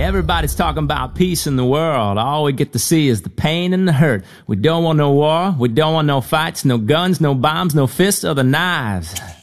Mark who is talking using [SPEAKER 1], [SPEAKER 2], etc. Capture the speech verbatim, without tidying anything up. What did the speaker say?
[SPEAKER 1] Everybody's talking about peace in the world. All we get to see is the pain and the hurt. We don't want no war. We don't want no fights, no guns, no bombs, no fists or the knives.